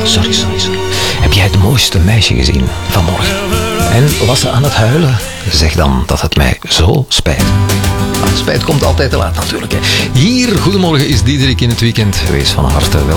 Sorry. Heb jij het mooiste meisje gezien vanmorgen? En was ze aan het huilen? Zeg dan dat het mij zo spijt. Maar spijt komt altijd te laat natuurlijk. Hè. Hier, goedemorgen, is Diederik in het weekend. Wees van harte welkom.